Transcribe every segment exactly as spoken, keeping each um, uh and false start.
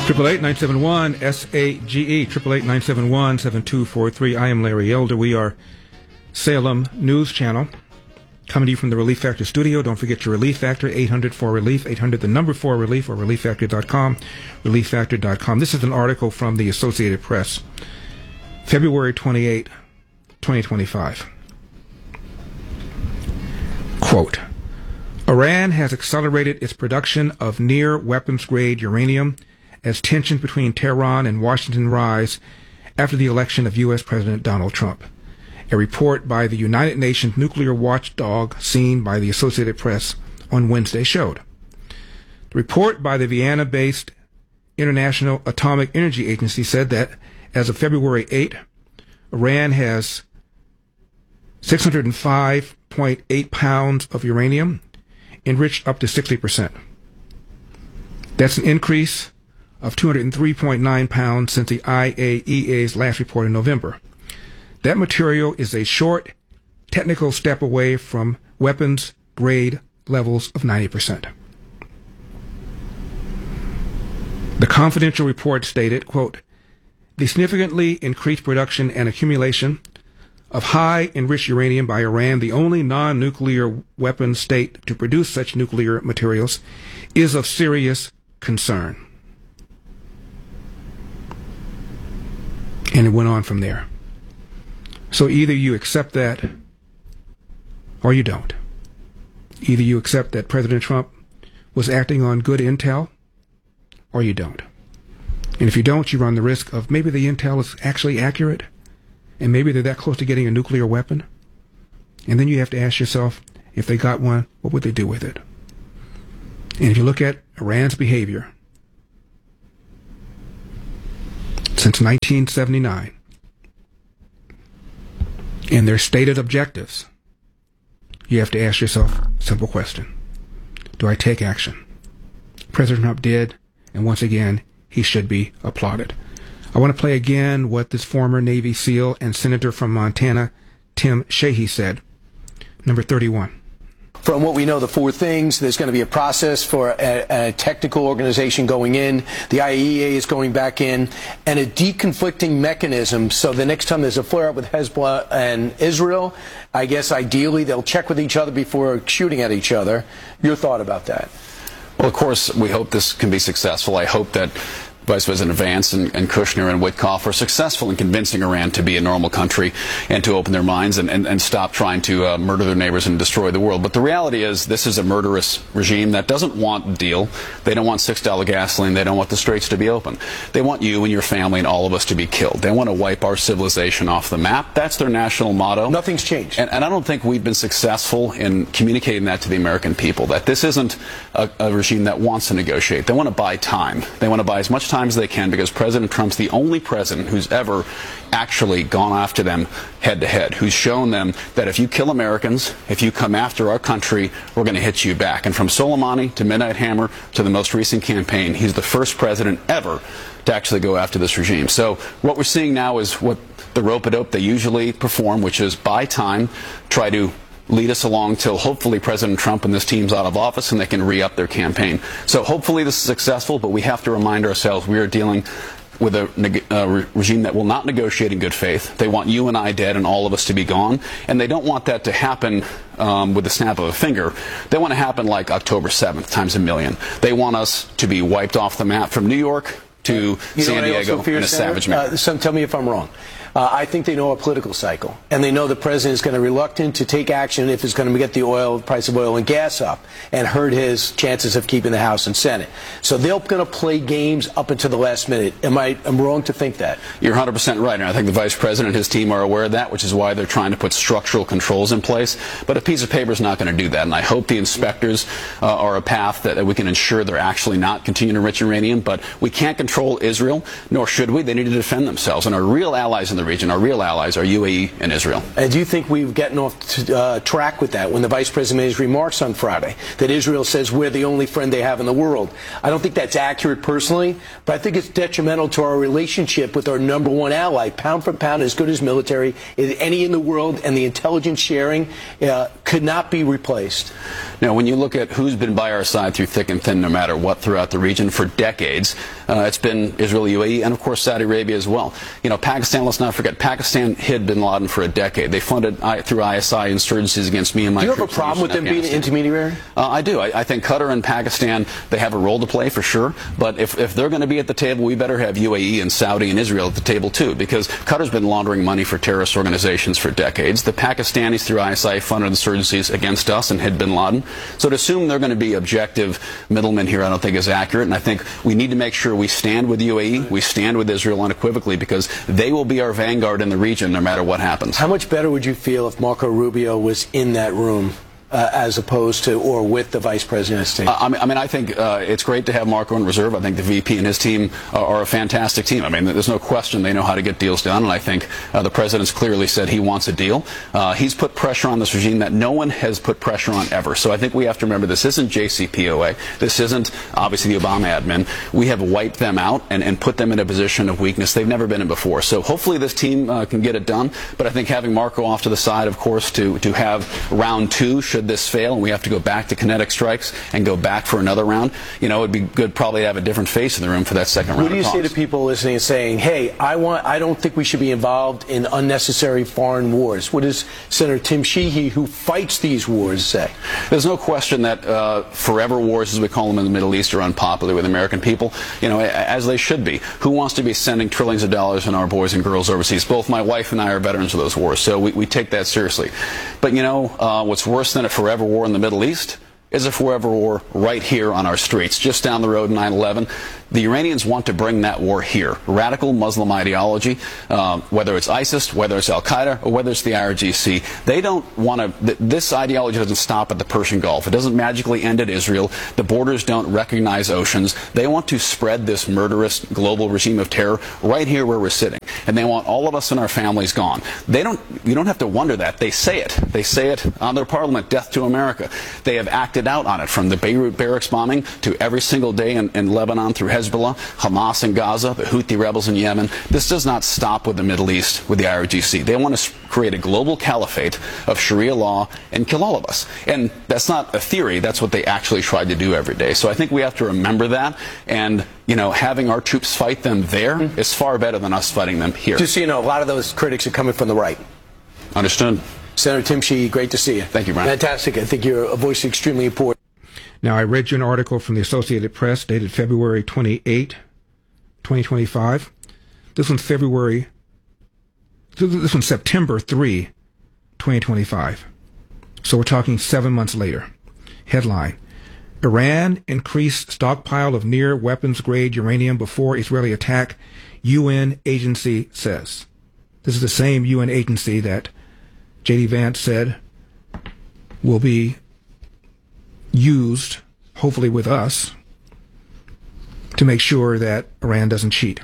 Triple eight nine seven one S A G E. Triple eight nine seven one seven two four three. I am Larry Elder. We are Salem News Channel, coming to you from the Relief Factor studio. Don't forget your Relief Factor, eight hundred four relief, eight hundred the number four relief, or relief factor dot com, relief factor dot com. This is an article from the Associated Press, February twenty-eighth, twenty twenty-five. Quote, Iran has accelerated its production of near weapons-grade uranium as tensions between Tehran and Washington rise after the election of U S President Donald Trump. A report by the United Nations nuclear watchdog seen by the Associated Press on Wednesday showed. The report by the Vienna-based International Atomic Energy Agency said that as of February eighth, Iran has six hundred five point eight pounds of uranium enriched up to sixty percent. That's an increase of two hundred three point nine pounds since the I A E A's last report in November. That material is a short, technical step away from weapons-grade levels of ninety percent. The confidential report stated, quote, the significantly increased production and accumulation of high enriched uranium by Iran, the only non-nuclear weapon state to produce such nuclear materials, is of serious concern. And it went on from there. So either you accept that or you don't. Either you accept that President Trump was acting on good intel or you don't. And if you don't, you run the risk of maybe the intel is actually accurate and maybe they're that close to getting a nuclear weapon. And then you have to ask yourself, if they got one, what would they do with it? And if you look at Iran's behavior since nineteen seventy-nine and their stated objectives, you have to ask yourself a simple question. Do I take action? President Trump did, and once again, he should be applauded. I want to play again what this former Navy SEAL and Senator from Montana, Tim Sheehy, said. Number thirty-one. From what we know, the four things, there's going to be a process for a, a technical organization going in, the I A E A is going back in, and a deconflicting mechanism. So the next time there's a flare-up with Hezbollah and Israel, I guess ideally they'll check with each other before shooting at each other. Your thought about that? Well, of course, we hope this can be successful. I hope that Vice President Vance and, and Kushner and Witkoff are successful in convincing Iran to be a normal country and to open their minds and, and, and stop trying to uh, murder their neighbors and destroy the world. But the reality is this is a murderous regime that doesn't want a deal. They don't want six dollar gasoline. They don't want the straits to be open. They want you and your family and all of us to be killed. They want to wipe our civilization off the map. That's their national motto. Nothing's changed. And, and I don't think we've been successful in communicating that to the American people, that this isn't a, a regime that wants to negotiate. They want to buy time. They want to buy as much time as they can because President Trump's the only president who's ever actually gone after them head to head, who's shown them that if you kill Americans, if you come after our country, we're going to hit you back. And from Soleimani to Midnight Hammer to the most recent campaign, he's the first president ever to actually go after this regime. So what we're seeing now is what the rope-a-dope they usually perform, which is buy time, try to lead us along till hopefully President Trump and this team's out of office and they can re-up their campaign. So hopefully this is successful, but we have to remind ourselves we are dealing with a uh, re regime that will not negotiate in good faith. They want you and I dead and all of us to be gone, and they don't want that to happen um, with the snap of a finger. They want to happen like October seventh times a million. They want us to be wiped off the map from New York to you San Diego in a savage manner. Uh, some tell me if I'm wrong. Uh, I think they know our political cycle, and they know the president is going to be reluctant to take action if it's going to get the oil price of oil and gas up and hurt his chances of keeping the House and Senate. So they're going to play games up until the last minute. Am I am wrong to think that? You're one hundred percent right, and I think the vice president and his team are aware of that, which is why they're trying to put structural controls in place. But a piece of paper is not going to do that, and I hope the inspectors uh, are a path that, that we can ensure they're actually not continuing to enrich uranium. But we can't control Israel, nor should we. They need to defend themselves, and our real allies in the region, our real allies, are U A E and Israel. And do you think we've gotten off to, uh, track with that when the Vice President made his remarks on Friday, that Israel says we're the only friend they have in the world? I don't think that's accurate personally, but I think it's detrimental to our relationship with our number one ally, pound for pound, as good as military, any in the world, and the intelligence sharing uh, could not be replaced. Now, when you look at who's been by our side through thick and thin, no matter what, throughout the region for decades, uh, it's been Israel, U A E, and of course Saudi Arabia as well. You know, Pakistan, let's not forget, Pakistan hid bin Laden for a decade. They funded I, through I S I insurgencies against me and my troops. Do you troops. have a problem with them being an intermediary? Uh, I do. I, I think Qatar and Pakistan, they have a role to play for sure. But if, if they're going to be at the table, we better have U A E and Saudi and Israel at the table too, because Qatar's been laundering money for terrorist organizations for decades. The Pakistanis through I S I funded insurgencies against us and hid bin Laden. So to assume they're going to be objective middlemen here, I don't think is accurate. And I think we need to make sure we stand with U A E, we stand with Israel unequivocally, because they will be our vanguard in the region no matter what happens. How much better would you feel if Marco Rubio was in that room? Uh, as opposed to or with the Vice President of State? Uh, I, mean, I mean, I think uh, it's great to have Marco in reserve. I think the V P and his team are, are a fantastic team. I mean, there's no question they know how to get deals done, and I think uh, the President's clearly said he wants a deal. Uh, he's put pressure on this regime that no one has put pressure on ever. So I think we have to remember this isn't J C P O A. This isn't, obviously, the Obama admin. We have wiped them out and, and put them in a position of weakness they've never been in before. So hopefully this team uh, can get it done, but I think having Marco off to the side, of course, to, to have round two, should this fail, and we have to go back to kinetic strikes and go back for another round, you know, it would be good probably to have a different face in the room for that second round. What do you of say to people listening and saying, hey, I want, I don't think we should be involved in unnecessary foreign wars? What does Senator Tim Sheehy, who fights these wars, say? There's no question that uh, forever wars, as we call them in the Middle East, are unpopular with American people, you know, as they should be. Who wants to be sending trillions of dollars on our boys and girls overseas? Both my wife and I are veterans of those wars, so we, we take that seriously. But, you know, uh, what's worse than a forever war in the Middle East is a forever war right here on our streets, just down the road, nine eleven. The Iranians want to bring that war here. Radical Muslim ideology, um, whether it's ISIS, whether it's Al-Qaeda, or whether it's the I R G C, they don't want to, th this ideology doesn't stop at the Persian Gulf. It doesn't magically end at Israel. The borders don't recognize oceans. They want to spread this murderous global regime of terror right here where we're sitting. And they want all of us and our families gone. They don't, you don't have to wonder that. They say it. They say it on their parliament, death to America. They have acted out on it, from the Beirut barracks bombing to every single day in, in Lebanon through Hezbollah, Hamas in Gaza, the Houthi rebels in Yemen. This does not stop with the Middle East, with the I R G C. They want to create a global caliphate of Sharia law and kill all of us. And that's not a theory. That's what they actually tried to do every day. So I think we have to remember that. And, you know, having our troops fight them there mm-hmm. is far better than us fighting them here. Just so you know, a lot of those critics are coming from the right. Understood. Senator Tim Sheehy, great to see you. Thank you, Brian. Fantastic. I think you're a voice extremely important. Now, I read you an article from the Associated Press dated February twenty-eighth, twenty twenty-five. This one's February, this one's September third, twenty twenty-five. So we're talking seven months later. Headline: Iran increased stockpile of near weapons-grade uranium before Israeli attack, U N agency says. This is the same U N agency that J D Vance said will be used, hopefully with us, to make sure that Iran doesn't cheat.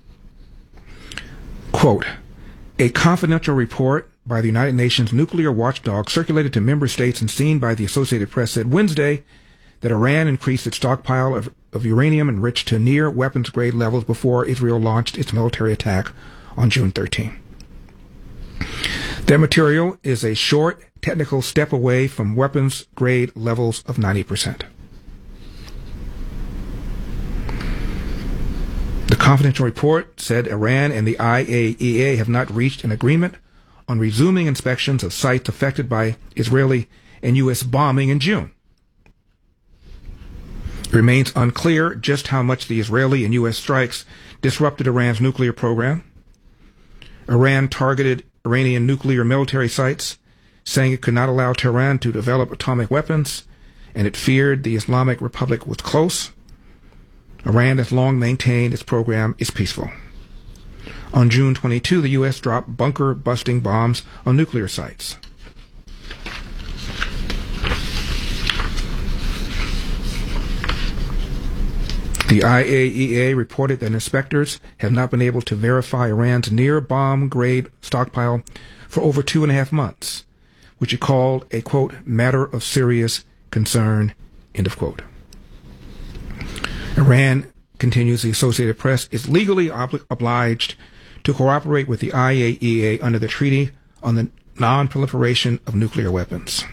Quote, a confidential report by the United Nations nuclear watchdog circulated to member states and seen by the Associated Press said Wednesday that Iran increased its stockpile of, of uranium enriched to near weapons-grade levels before Israel launched its military attack on June thirteenth. That material is a short technical step away from weapons-grade levels of ninety percent. The confidential report said Iran and the I A E A have not reached an agreement on resuming inspections of sites affected by Israeli and U S bombing in June. It remains unclear just how much the Israeli and U S strikes disrupted Iran's nuclear program. Iran targeted Iranian nuclear military sites, saying it could not allow Tehran to develop atomic weapons, and it feared the Islamic Republic was close. Iran has long maintained its program is peaceful. On June twenty-second, the U S dropped bunker-busting bombs on nuclear sites. The I A E A reported that inspectors have not been able to verify Iran's near-bomb-grade stockpile for over two and a half months, which it called a, quote, matter of serious concern, end of quote. Iran, continues the Associated Press, is legally obli- obliged to cooperate with the I A E A under the Treaty on the Non-Proliferation of Nuclear Weapons.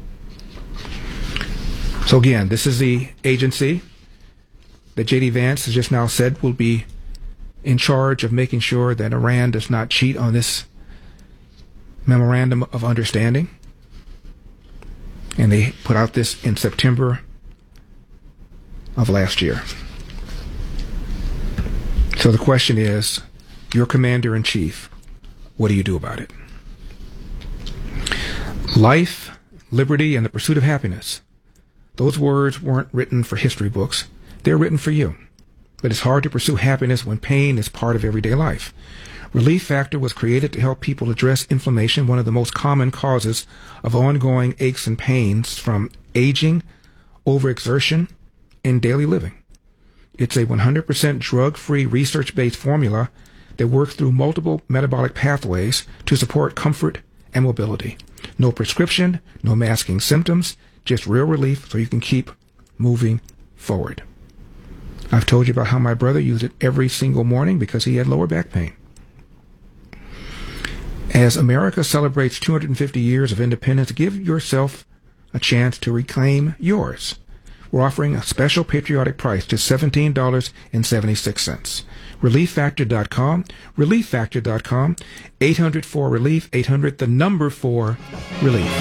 So again, this is the agency that J D. Vance has just now said will be in charge of making sure that Iran does not cheat on this memorandum of understanding. And they put out this in September of last year. So the question is, your commander-in-chief, what do you do about it? Life, liberty, and the pursuit of happiness. Those words weren't written for history books. They're written for you. But it's hard to pursue happiness when pain is part of everyday life. Relief Factor was created to help people address inflammation, one of the most common causes of ongoing aches and pains from aging, overexertion, and daily living. It's a one hundred percent drug-free, research-based formula that works through multiple metabolic pathways to support comfort and mobility. No prescription, no masking symptoms, just real relief so you can keep moving forward. I've told you about how my brother used it every single morning because he had lower back pain. As America celebrates two hundred fifty years of independence, give yourself a chance to reclaim yours. We're offering a special patriotic price, just seventeen dollars and seventy-six cents. relief factor dot com, relief factor dot com, eight hundred four relief, eight hundred, the number four, relief.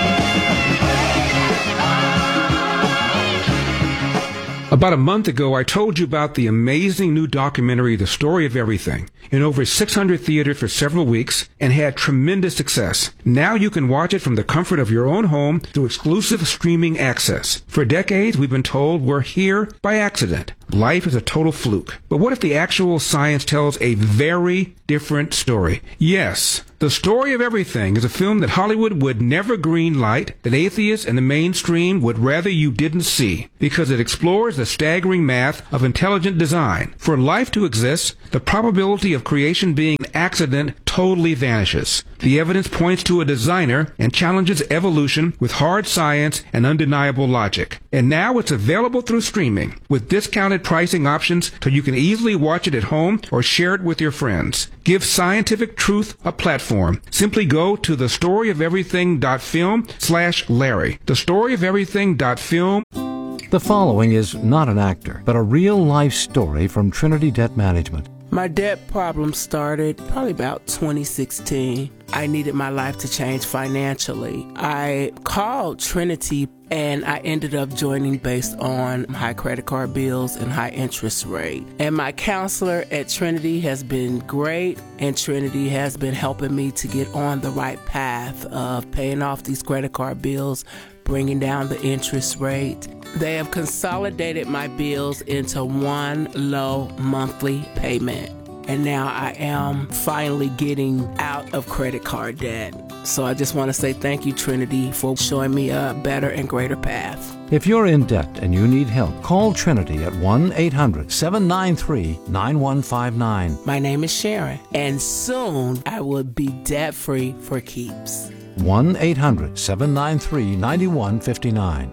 About a month ago, I told you about the amazing new documentary, The Story of Everything, in over six hundred theaters for several weeks and had tremendous success. Now you can watch it from the comfort of your own home through exclusive streaming access. For decades, we've been told we're here by accident. Life is a total fluke. But what if the actual science tells a very different story? Yes, The Story of Everything is a film that Hollywood would never green light, that atheists and the mainstream would rather you didn't see, because it explores the staggering math of intelligent design. For life to exist, the probability of creation being an accident totally vanishes. The evidence points to a designer and challenges evolution with hard science and undeniable logic. And now it's available through streaming, with discounted pricing options so you can easily watch it at home or share it with your friends. Give scientific truth a platform. Simply go to the story of everything dot film slash Larry. the story of everything dot film. The following is not an actor, but a real-life story from Trinity Debt Management. My debt problem started probably about twenty sixteen. I needed my life to change financially. I called Trinity and I ended up joining based on high credit card bills and high interest rate. And my counselor at Trinity has been great, and Trinity has been helping me to get on the right path of paying off these credit card bills, bringing down the interest rate. They have consolidated my bills into one low monthly payment. And now I am finally getting out of credit card debt. So I just want to say thank you, Trinity, for showing me a better and greater path. If you're in debt and you need help, call Trinity at one eight hundred seven nine three nine one five nine. My name is Sharon, and soon I will be debt-free for keeps. one eight hundred seven nine three nine one five nine.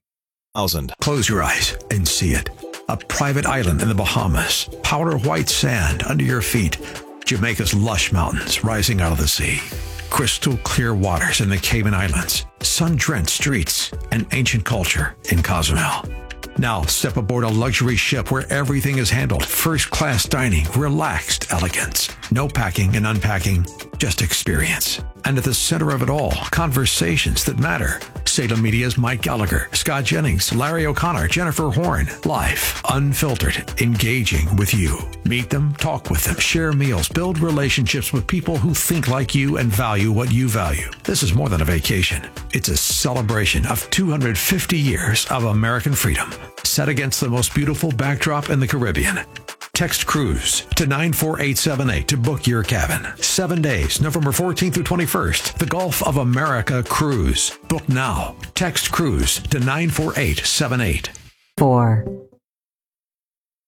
Close your eyes and see it. A private island in the Bahamas, powder white sand under your feet, Jamaica's lush mountains rising out of the sea, crystal clear waters in the Cayman Islands, sun-drenched streets, and ancient culture in Cozumel. Now step aboard a luxury ship where everything is handled, first-class dining, relaxed elegance, no packing and unpacking, just experience. And at the center of it all, conversations that matter. Salem Media's Mike Gallagher, Scott Jennings, Larry O'Connor, Jennifer Horn. Live, unfiltered, engaging with you. Meet them, talk with them, share meals, build relationships with people who think like you and value what you value. This is more than a vacation. It's a celebration of two hundred fifty years of American freedom, set against the most beautiful backdrop in the Caribbean. Text Cruise to nine four eight seven eight to book your cabin. Seven days, November fourteenth through twenty-first. The Gulf of America Cruise. Book now. Text Cruise to nine four eight seven eight. Four.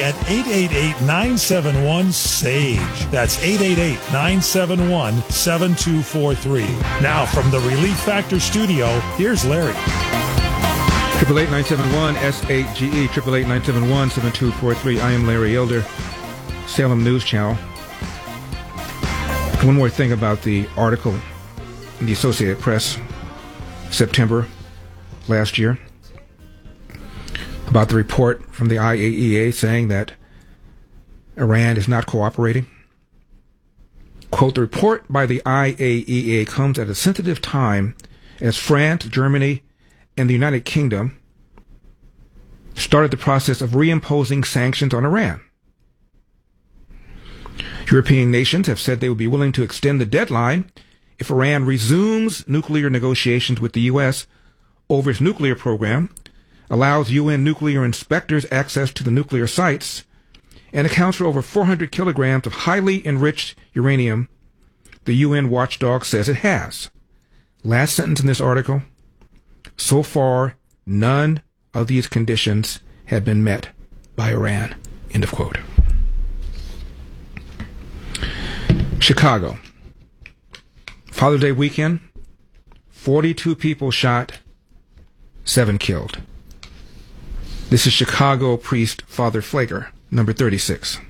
at eight eight eight, nine seven one, SAGE. That's eight eight eight, nine seven one, seven two four three. Now from the Relief Factor studio, here's Larry. Triple eight nine seven one S A G E, triple eight nine seven one seven two four three. I am Larry Elder, Salem News Channel. One more thing about the article in the Associated Press, September last year, about the report from the I A E A saying that Iran is not cooperating. Quote, the report by the I A E A comes at a sensitive time as France, Germany, and the United Kingdom started the process of reimposing sanctions on Iran. European nations have said they would be willing to extend the deadline if Iran resumes nuclear negotiations with the U S over its nuclear program, allows U N nuclear inspectors access to the nuclear sites, and accounts for over four hundred kilograms of highly enriched uranium the U N watchdog says it has. Last sentence in this article, so far, none of these conditions have been met by Iran. End of quote. Chicago. Father's Day weekend, forty-two people shot, seven killed. This is Chicago priest Father Flager, number thirty-six.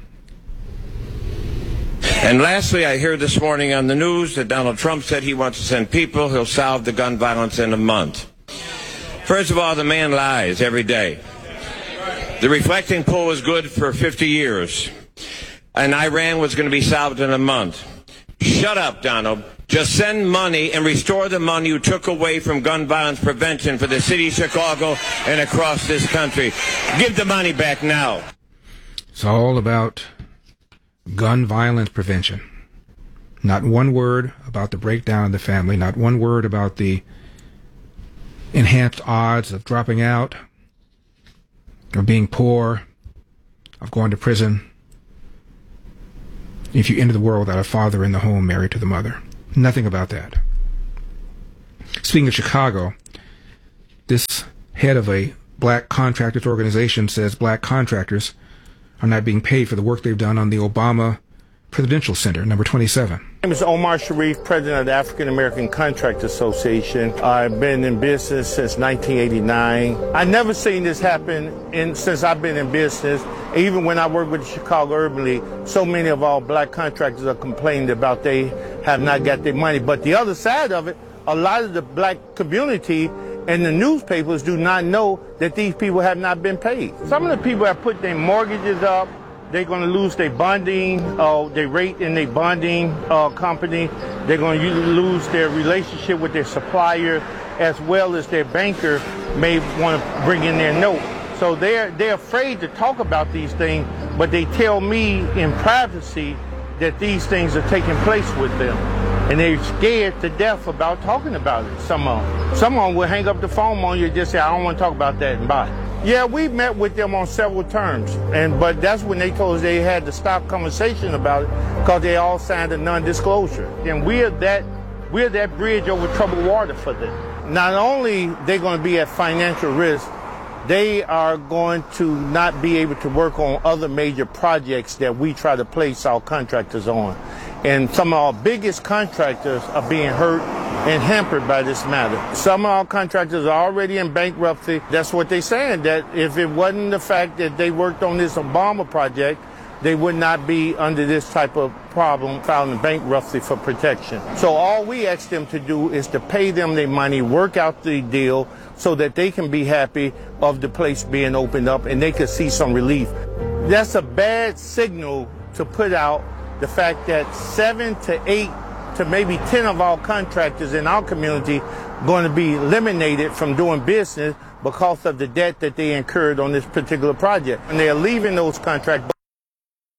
And lastly, I hear this morning on the news that Donald Trump said he wants to send people, he'll solve the gun violence in a month. First of all, the man lies every day. The reflecting poll was good for fifty years. And Iran was going to be solved in a month. Shut up, Donald. Just send money and restore the money you took away from gun violence prevention for the city of Chicago and across this country. Give the money back now. It's all about gun violence prevention. Not one word about the breakdown of the family. Not one word about the enhanced odds of dropping out, of being poor, of going to prison, if you enter the world without a father in the home married to the mother. Nothing about that. Speaking of Chicago, this head of a black contractors organization says black contractors are not being paid for the work they've done on the Obama Presidential Center, number twenty-seven. My name is Omar Sharif, president of the African American Contract Association. I've been in business since nineteen eighty-nine. I've never seen this happen in, since I've been in business. Even when I work with the Chicago Urban League, so many of our black contractors are complaining about they have not got their money. But the other side of it, a lot of the black community and the newspapers do not know that these people have not been paid. Some of the people have put their mortgages up. They're going to lose their bonding, uh, their rate in their bonding uh, company. They're going to lose their relationship with their supplier, as well as their banker may want to bring in their note. So they're, they're afraid to talk about these things, but they tell me in privacy that these things are taking place with them. And they're scared to death about talking about it, some of them. Some of them will hang up the phone on you and just say, I don't want to talk about that, and bye. Yeah, we met with them on several terms, and but that's when they told us they had to stop conversation about it because they all signed a non-disclosure. And we're that, we're that bridge over troubled water for them. Not only they're going to be at financial risk, they are going to not be able to work on other major projects that we try to place our contractors on. And some of our biggest contractors are being hurt and hampered by this matter. Some of our contractors are already in bankruptcy. That's what they're saying, that if it wasn't the fact that they worked on this Obama project, they would not be under this type of problem, filing bankruptcy for protection. So all we ask them to do is to pay them their money, work out the deal so that they can be happy of the place being opened up and they can see some relief. That's a bad signal to put out, the fact that seven to eight to maybe ten of our contractors in our community going to be eliminated from doing business because of the debt that they incurred on this particular project. And they're leaving those contracts.